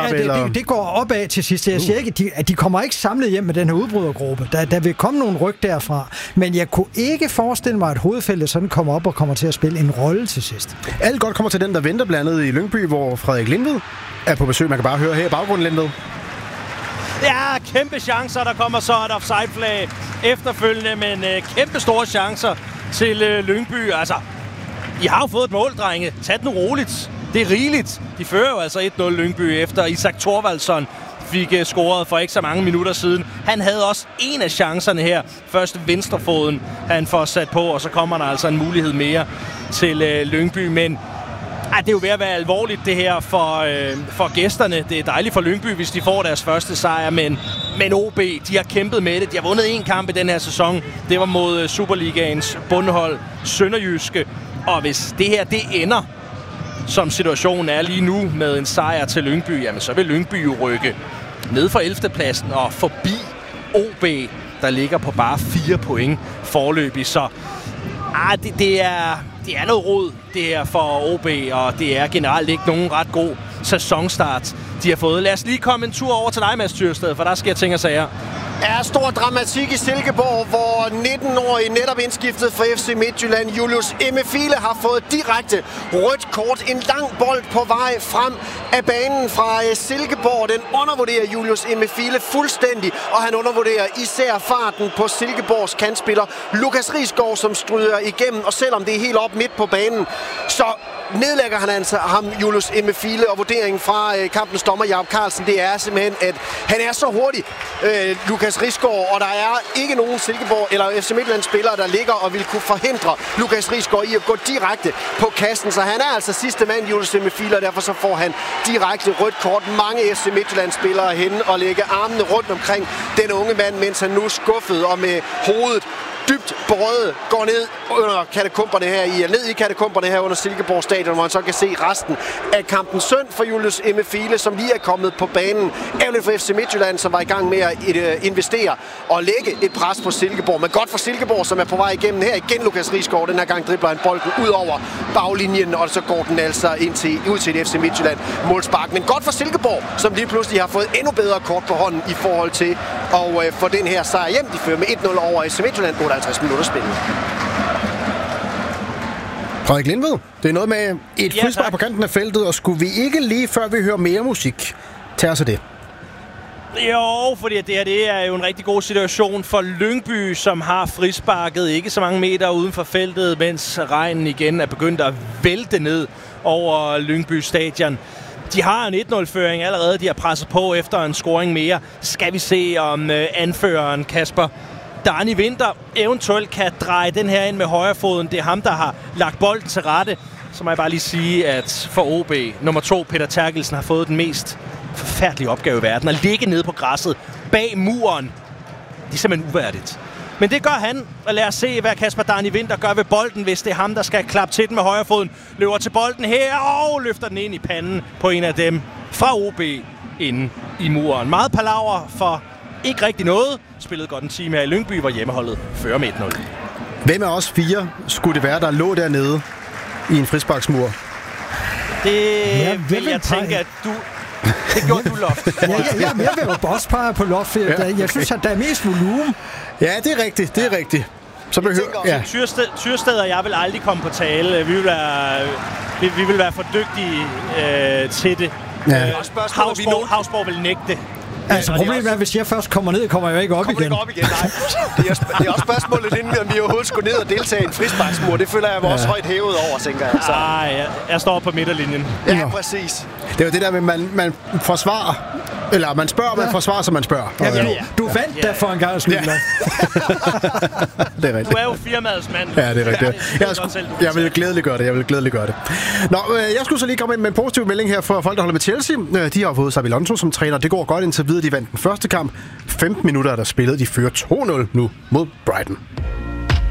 det går opad til sidst. Jeg siger ikke, at de kommer ikke samlet hjem med den her udbrydergruppe. Der vil komme nogle ryg derfra. Men jeg kunne ikke forestille mig, at hovedfeltet sådan kommer op og kommer til at spille en rolle til sidst. Alt godt kommer til den, der venter blandt andet i Lyngby, hvor Frederik Lindved er på besøg. Man kan bare høre her i baggrunden, Lindved. Ja, kæmpe chancer. Der kommer så et offside-flag efterfølgende, men kæmpe store chancer til Lyngby. Altså, I har jo fået et mål, drenge. Tag den roligt. Det er rigeligt. De fører jo altså 1-0 Lyngby efter Isak Thorvaldsson fik scoret for ikke så mange minutter siden. Han havde også en af chancerne her. Først venstrefoden, han får sat på, og så kommer der altså en mulighed mere til Lyngby. Men det er jo ved at være alvorligt det her for gæsterne. Det er dejligt for Lyngby, hvis de får deres første sejr, men OB, de har kæmpet med det. De har vundet en kamp i den her sæson. Det var mod Superligaens bundhold Sønderjyske. Og hvis det her, det ender, som situationen er lige nu med en sejr til Lyngby, jamen så vil Lyngby jo rykke ned fra 11. pladsen og forbi OB, der ligger på bare 4 point foreløbig. Så det er noget rod, det her for OB, og det er generelt ikke nogen ret god sæsonstart, de har fået. Lad os lige komme en tur over til dig, Mads Tyrsted, for der sker ting og sager. Er stor dramatik i Silkeborg, hvor 19-årige netop indskiftet for FC Midtjylland, Julius Emefile, har fået direkte rødt kort. En lang bold på vej frem af banen fra Silkeborg. Den undervurderer Julius Emefile fuldstændig, og han undervurderer især farten på Silkeborgs kantspiller Lukas Risgaard, som stryger igennem. Og selvom det er helt op midt på banen, så nedlægger han altså ham, Julius Emefile, og vurderingen fra kampens dommer Jakob Carlsen, det er simpelthen, at han er så hurtig, Lukas Risgaard, og der er ikke nogen Silkeborg eller FC Midtjylland spillere, der ligger og vil kunne forhindre Lukas Risgaard i at gå direkte på kassen. Så han er altså sidste mand, Julius Emefile, og derfor så får han direkte rødt kort. Mange FC Midtjylland spillere henne og lægge armene rundt omkring den unge mand, mens han nu skuffet og med hovedet dybt berøvet går ned i katakomberne her under Silkeborg Stadion, hvor man så kan se resten af kampen. Synd for Julius Emefile, som lige er kommet på banen. Ærgerligt for FC Midtjylland, som var i gang med at investere og lægge et pres på Silkeborg. Men godt for Silkeborg, som er på vej igennem her igen. Lukas Risgaard, den her gang dribler han bolden ud over baglinjen, og så går den altså ud til et FC Midtjylland målspark. Men godt for Silkeborg, som lige pludselig har fået endnu bedre kort på hånden i forhold til at få den her sejr hjem. De fører med 1-0 over FC Midtjylland. 58 minutter spillet. Frederik Lindved, det er noget med et frispark på kanten af feltet, og skulle vi ikke lige, før vi hører mere musik, tage os af det? Jo, fordi det er jo en rigtig god situation for Lyngby, som har frisparket ikke så mange meter uden for feltet, mens regnen igen er begyndt at vælte ned over Lyngby Stadion. De har en 1-0-føring allerede, de har presset på efter en scoring mere. Skal vi se, om anføreren Kasper Dani Winther eventuelt kan dreje den her ind med højrefoden. Det er ham, der har lagt bolden til rette. Så må jeg bare lige sige, at for OB, nummer 2, Peter Terkelsen, har fået den mest forfærdelige opgave i verden. At ligge nede på græsset bag muren. Det er simpelthen uværdigt. Men det gør han, og lad os se, hvad Kasper Dani Winther gør ved bolden, hvis det er ham, der skal klappe til den med højrefoden. Løber til bolden her og løfter den ind i panden på en af dem fra OB inde i muren. Meget palaver for ikke rigtig noget. Spillede godt en time her i Lyngby, hvor hjemmeholdet fører med 1-0. Hvem af os 4 skulle det være, der lå dernede i en frisparksmur? Det vil jeg tænke, at du... Det gjorde du, Loft. Jeg vil jo også pege på Loft. Jeg synes, at der er mest volumen. Ja, det er rigtigt. Så Tyrsted og jeg vil aldrig komme på tale. Vi vil være for dygtige til det. Ja. Havsborg vil nægte. Altså problemet er, at hvis jeg først kommer ned, kommer jeg ikke op igen. Nej. Det er også spørgsmålet, inden vi overhovedet skulle ned og deltage i en frisparksmur. Det føler jeg mig også højt hævet over, tænker jeg. Så. Jeg står på midterlinjen. Ja, præcis. Det er jo det der med, man forsvarer, eller man spørger, man forsvarer, som man spørger. Du vandt da for en gang skyld. Det er rigtigt. Du er jo firmaets mand. Ja, det er rigtigt. Jeg vil glædeligt gøre det. Nå, jeg skulle så lige komme ind med en positiv melding her for folk, der holder med Chelsea. De har fået Xabi Alonso som træner. Det går godt indtil videre. De vandt den første kamp. 15 minutter er der spillet. De fører 2-0 nu mod Brighton.